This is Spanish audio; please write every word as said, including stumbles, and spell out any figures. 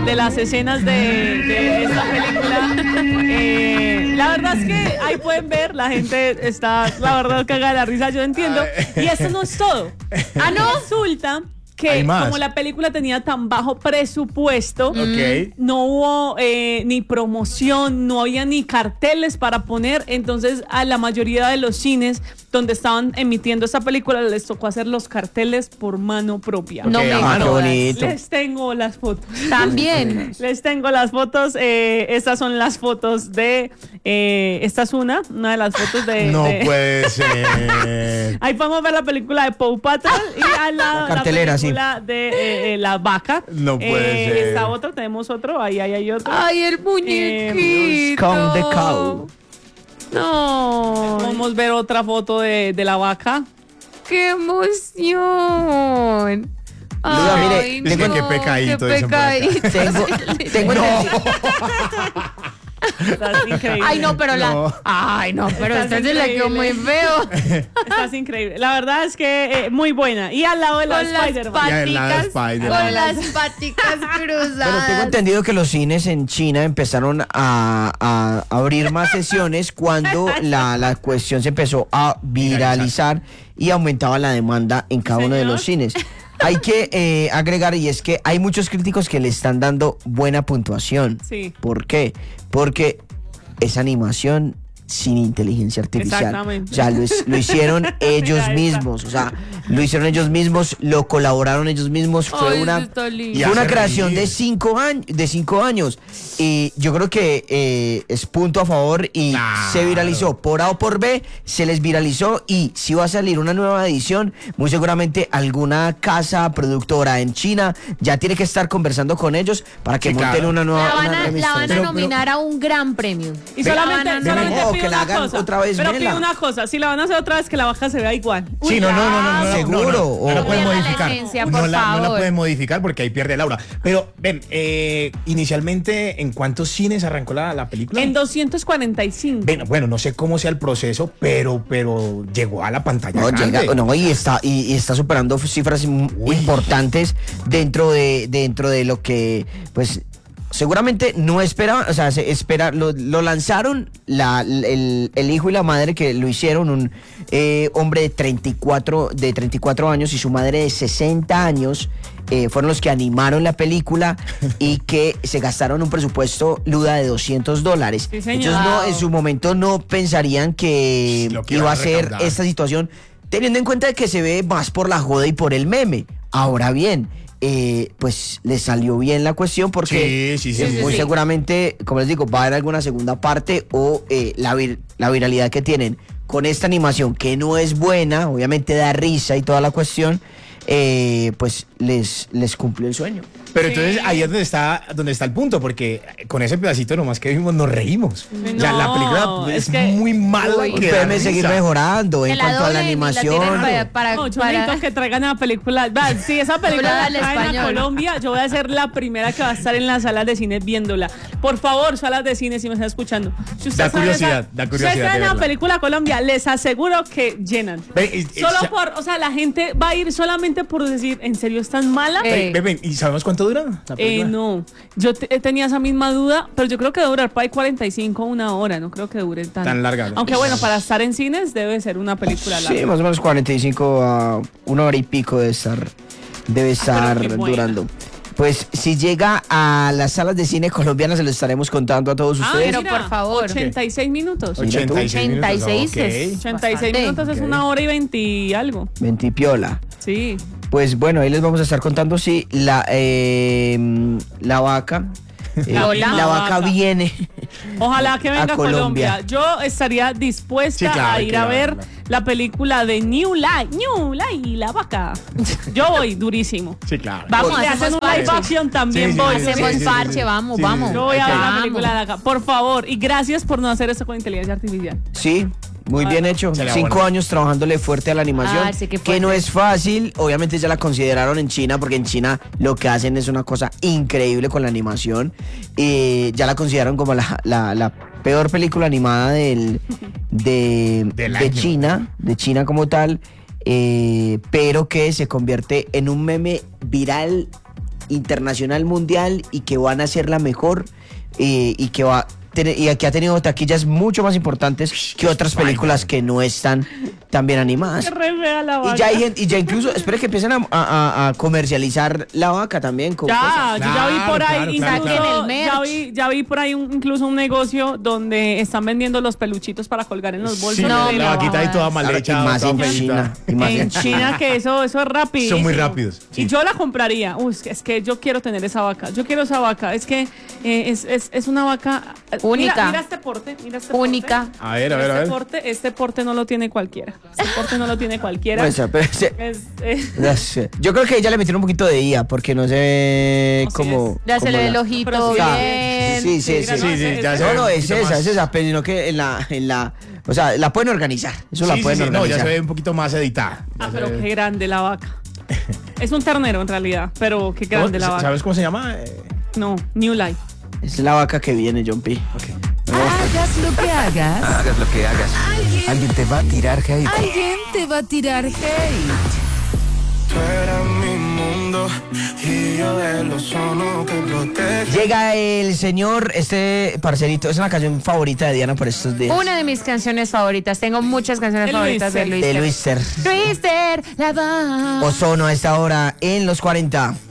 de las escenas de, de esta película. Eh, la verdad es que ahí pueden ver, la gente está, la verdad, cagada de la risa, yo entiendo. Y eso no es todo. Ah, no, resulta que como la película tenía tan bajo presupuesto, okay. no hubo eh, ni promoción, no había ni carteles para poner, entonces a la mayoría de los cines donde estaban emitiendo esta película les tocó hacer los carteles por mano propia. Okay, no me ah, qué bonito. Les tengo las fotos. También. Les tengo las fotos. Eh, estas son las fotos de... Eh, esta es una, una de las fotos de... No de, puede ser. Ahí podemos ver la película de Paw Patrol y al lado la, cartelera, la película sí. de eh, eh, La Vaca. No puede eh, ser. Está otro, tenemos otro, ahí, ahí hay otro. Ay, el muñequito. Eh, Count the cow. No. Podemos ver otra foto de, de La Vaca. ¡Qué emoción! Luda, mire, Ay, tengo- no, qué pecadito, qué dicen por acá. pecadito. Tengo, tengo entendido- Estás increíble. Ay, no, pero No. la. Ay, no, pero Estás esta se le quedó muy increíble. feo. Estás increíble. La verdad es que eh, muy buena. Y al lado de la Con las Spider-Man. Y al lado de paticas. Spider-Man. Con las paticas cruzadas. Bueno, tengo entendido que los cines en China empezaron a, a abrir más sesiones cuando la, la cuestión se empezó a viralizar y aumentaba la demanda en cada uno de Señor. los cines. Hay que eh, agregar, y es que hay muchos críticos que le están dando buena puntuación. Sí. ¿Por qué? Porque es animación sin inteligencia artificial. Exactamente. O sea, lo, es- lo hicieron ellos Mira esta. mismos. O sea, lo hicieron ellos mismos, lo colaboraron ellos mismos. Fue Ay, una, eso está lindo. Y fue una hace creación reír. de cinco años, de cinco años. Y yo creo que eh, es punto a favor y Claro. se viralizó por A o por B, se les viralizó, y si va a salir una nueva edición, muy seguramente alguna casa productora en China ya tiene que estar conversando con ellos para que Sí, monten claro. una nueva La van una a, la revista. van a Pero- nominar a un gran premio. Y Ve- solamente, la van a- solamente No, pido que la una hagan cosa. otra vez, pero vela. pido una cosa. Si la van a hacer otra vez, que la vaca se vea igual. Uy, Sí, no, no, no, no, no, no, Seguro, no, no, o- no la pueden Pierda la modificar. esencia, no, por la, no la favor. pueden modificar porque ahí pierde Laura. Pero ven, eh, inicialmente, ¿en cuántos cines arrancó la, la película? En doscientos cuarenta y cinco. Ven, bueno, no sé cómo sea el proceso, pero, pero llegó a la pantalla No, grande. llega, no, y está, y, y está superando cifras m- Uy. importantes dentro de, dentro de lo que, pues, seguramente no esperaban, o sea, se espera, lo, lo lanzaron la, el, el hijo y la madre que lo hicieron, un eh, hombre de treinta y cuatro, de treinta y cuatro años y su madre de sesenta años, eh, fueron los que animaron la película y que se gastaron un presupuesto, Luda, de doscientos dólares. Sí, señor. Entonces, no, en su momento no pensarían que Lo que iba iba a a ser recaudar. esta situación, teniendo en cuenta de que se ve más por la joda y por el meme. Ahora bien, eh, pues le salió bien la cuestión porque Sí, sí, sí, eh, sí, muy sí. seguramente, como les digo, va a haber alguna segunda parte o eh, la, vir- la viralidad que tienen con esta animación, que no es buena, obviamente da risa y toda la cuestión, eh, pues les, les cumplió el sueño. Pero Sí. entonces ahí es donde está, donde está el punto, porque con ese pedacito nomás que vimos nos reímos. O sea, la No, película es, es que- muy mala. Uy. que da Déjeme seguir risa. mejorando en Que la cuanto a la doblen y la animación. tienen para, para, No, yo para- necesito que traigan a la película. Va, si esa película la al traen a español. Colombia, yo voy a ser la primera que va a estar en las salas de cine viéndola. Por favor, salas de cine, si me están escuchando. Si Da ustedes traen curiosidad, esa- da si curiosidad ustedes traen de a verla. película a Colombia, les aseguro que llenan. Ve, y- y- Solo sa- por, o sea, la gente va a ir solamente por decir, ¿en serio es tan mala? Eh, ve, ve, ve, ¿y sabemos cuánto dura la Eh, película? no, yo te- tenía esa misma duda, pero yo creo que debe durar para ahí cuarenta y cinco una hora, no creo que dure tan, Tan larga, ¿no? Aunque bueno, para estar en cines debe ser una película larga. Sí, más o menos cuarenta y cinco a una hora y pico debe estar, debe estar Ah, qué buena. durando. Pues si llega a las salas de cine colombianas se lo estaremos contando a todos Ah, ustedes. pero mira, por favor. ochenta y seis minutos. Oye, ochenta y seis ochenta y seis minutos, ok. es- ochenta y seis Bastante. minutos es Ok. una hora y veinte y algo. Mentipiola. Sí. Pues bueno, ahí les vamos a estar contando si la, eh, la vaca, eh, La la, misma vaca vaca. viene. Ojalá que A venga a Colombia. Colombia. Yo estaría dispuesta Sí, claro, a hay ir que a ver verla. la película de New Light, New Light, la vaca. Yo voy durísimo. Sí, claro. Vamos, Si le hacemos hacen un live parche. action también Sí, sí, voy. sí, sí, Hacemos sí, sí, parche, sí. vamos, Sí, sí, vamos. sí. Yo voy a ver la Vamos. película de la vaca. Por favor. Y gracias por no hacer esto con inteligencia artificial. Sí, muy bien hecho. Sería Cinco bueno. años trabajándole fuerte a la animación, Ah, sí, qué que fuerte. no es fácil. Obviamente ya la consideraron en China, porque en China lo que hacen es una cosa increíble con la animación. Y ya la consideraron como la, la- la peor película animada del, de, Del de año. China, de China como tal, eh, pero que se convierte en un meme viral internacional mundial y que van a ser la mejor eh, y que va tener- y que ha tenido taquillas mucho más importantes que otras películas que no están tan bien animadas. Qué re fea la vaca. Y ya, hay gente- y ya incluso, espere que empiecen a, a- a comercializar la vaca también. Con Ya, cosas. yo ya vi Claro, por ahí, claro, incluso, claro, claro. Saquen el ya merch. vi, ya vi por ahí un- incluso un negocio donde están vendiendo los peluchitos para colgar en los bolsos. Sí, de no, la la vaquita ahí vaca. toda mal Claro, hecha. y más toda en feita. China. Y más En China, que eso, eso es rápido. Son muy rápidos, sí. Y yo la compraría. Uy, es que- es que yo quiero tener esa vaca. Yo quiero esa vaca. Es que eh, es, es, es una vaca eh, Única. Mira, mira este porte. Mira este Única. porte. A ver, a ver, a este ver. Porte, este porte no lo tiene cualquiera. Este porte no lo tiene cualquiera. Pues, pero se- Es, eh, no sé. Yo creo que ella le metieron un poquito de I A porque no se ve Así como. es. Ya se como le ve la- el ojito Pero sí, bien. Sí, sí, sí. mira, sí, no, sí, este- ya este- se No, no, ve un es poquito esa, más. es esa, pero sino que en la, en la, o sea, la pueden organizar. Eso la Sí, sí, pueden sí, no, organizar. ya se ve un poquito más editada. Ah, Ya pero se ve- qué grande la vaca. Es un ternero en realidad, pero qué ¿Cómo- grande la vaca. ¿Sabes cómo se llama? Eh, No, New Life. Es la vaca que viene, John P. Hagas lo que hagas, Hagas lo que hagas. Alguien te va a tirar hate. alguien te va a tirar hate. Tú eras mi mundo y yo el ozono que protege. Llega el señor, este parcerito, es una canción favorita de Diana por estos días. Una de mis canciones favoritas. Tengo muchas canciones De favoritas de Luis Luis. de Luis Ter. Luis Ter, la va. Ozono a esta hora en los cuarenta.